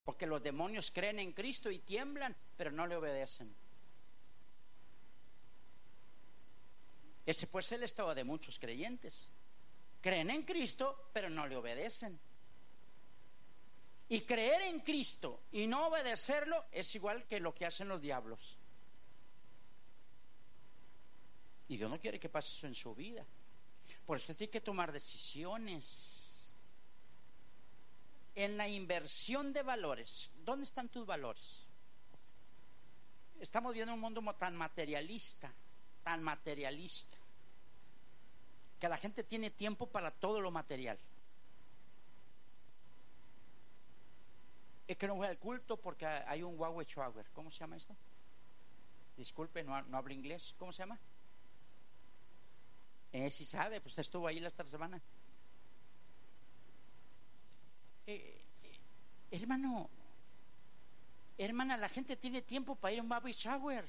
Porque los demonios creen en Cristo y tiemblan, pero no le obedecen. Ese puede ser el estado de muchos creyentes. Creen en Cristo, pero no le obedecen. Y creer en Cristo y no obedecerlo es igual que lo que hacen los diablos. Y Dios no quiere que pase eso en su vida. Por eso tiene que tomar decisiones. En la inversión de valores, ¿dónde están tus valores? Estamos viendo un mundo tan materialista, que la gente tiene tiempo para todo lo material. Es que no voy al culto porque hay un Huawei Shower. ¿Cómo se llama esto? Disculpe, no hablo inglés. ¿Cómo se llama? Si sabe, pues estuvo ahí la esta semana. Hermana, la gente tiene tiempo para ir a un baby shower.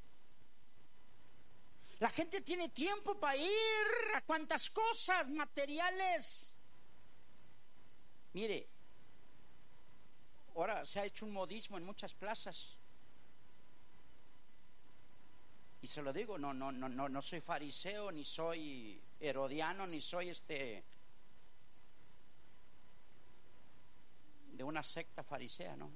La gente tiene tiempo para ir a cuantas cosas materiales. Mire, ahora se ha hecho un modismo en muchas plazas. Y se lo digo, no soy fariseo, ni soy herodiano, ni soy de una secta farisea, ¿no?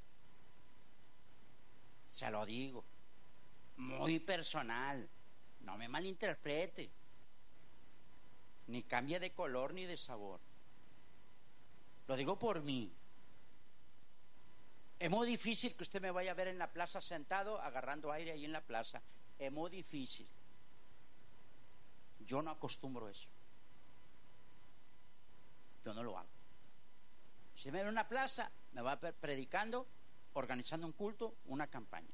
Se lo digo, muy personal, no me malinterprete, ni cambie de color ni de sabor. Lo digo por mí. Es muy difícil que usted me vaya a ver en la plaza sentado agarrando aire ahí en la plaza. Es muy difícil. Yo no acostumbro eso. Yo no lo hago. Si me ve en una plaza, me va predicando, organizando un culto, una campaña.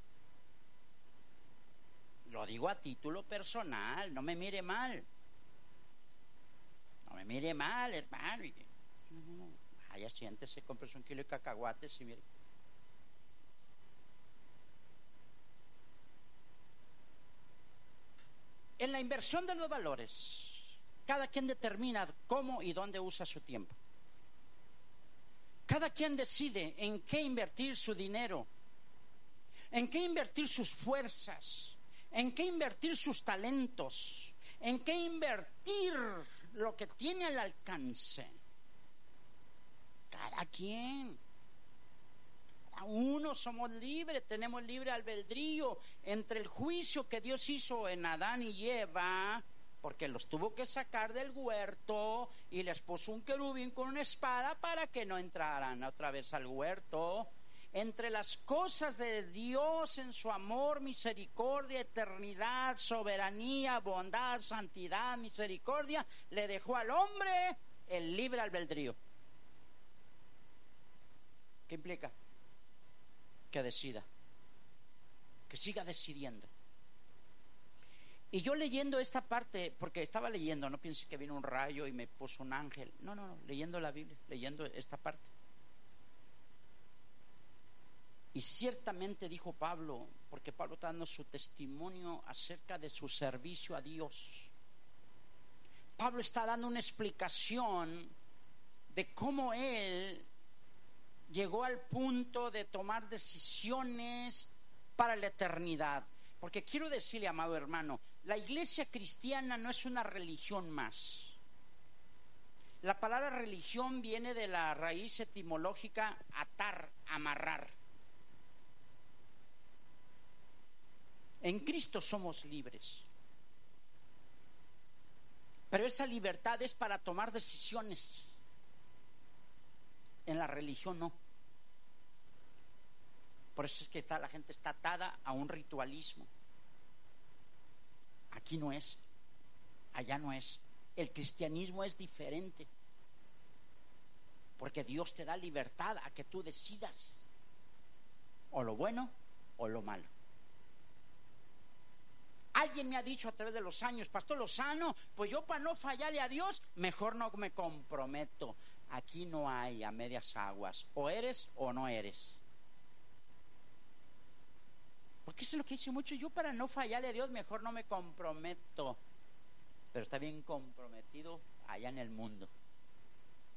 Lo digo a título personal, no me mire mal. No me mire mal, hermano. No. Vaya, siéntese, cómprese 1 kilo de cacahuates y mire. En la inversión de los valores, cada quien determina cómo y dónde usa su tiempo. Cada quien decide en qué invertir su dinero, en qué invertir sus fuerzas, en qué invertir sus talentos, en qué invertir lo que tiene al alcance. Cada quien. Cada uno somos libres, tenemos libre albedrío entre el juicio que Dios hizo en Adán y Eva, porque los tuvo que sacar del huerto y les puso un querubín con una espada para que no entraran otra vez al huerto. Entre las cosas de Dios en su amor, misericordia, eternidad, soberanía, bondad, santidad, misericordia, le dejó al hombre el libre albedrío. ¿Qué implica? Que decida, que siga decidiendo. Y yo leyendo esta parte, porque estaba leyendo, no piense que vino un rayo y me puso un ángel, no, leyendo la Biblia, leyendo esta parte. Y ciertamente dijo Pablo, porque Pablo está dando su testimonio acerca de su servicio a Dios. Pablo está dando una explicación de cómo él llegó al punto de tomar decisiones para la eternidad. Porque quiero decirle, amado hermano, la iglesia cristiana no es una religión más. La palabra religión viene de la raíz etimológica atar, amarrar. En Cristo somos libres. Pero esa libertad es para tomar decisiones. En la religión no. Por eso es que la gente está atada a un ritualismo. Aquí no es, allá no es. El cristianismo es diferente, porque Dios te da libertad a que tú decidas o lo bueno o lo malo. Alguien me ha dicho a través de los años, Pastor Lozano, pues yo para no fallarle a Dios, mejor no me comprometo. Aquí no hay a medias aguas, o eres o no eres. Porque eso es lo que dice mucho. Yo para no fallarle a Dios mejor no me comprometo. Pero está bien comprometido allá en el mundo.